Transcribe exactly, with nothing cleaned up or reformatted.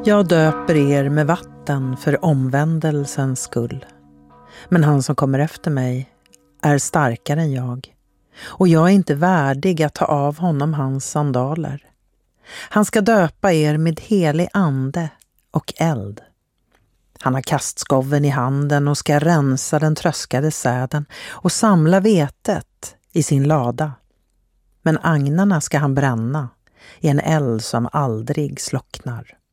Jag döper er med vatten för omvändelsens skull. Men han som kommer efter mig är starkare än jag, och jag är inte värdig att ta av honom hans sandaler. Han ska döpa er med helig ande och eld. Han har kastskoven i handen och ska rensa den tröskade säden och samla vetet i sin lada. Men agnarna ska han bränna i en eld som aldrig slocknar.